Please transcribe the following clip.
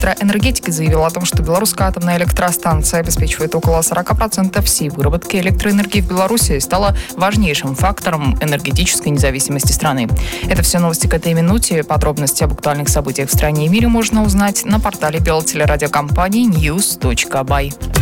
электроэнергетики заявил о том, что белорусская атомная электростанция обеспечивает около 40% всей выработки электроэнергии в Беларуси и стала важнейшим фактором энергетической независимости страны. Это все новости к этой минуте. Подробности об актуальных событиях в стране и мире можно узнать на портале белтелерадиокомпании news.by.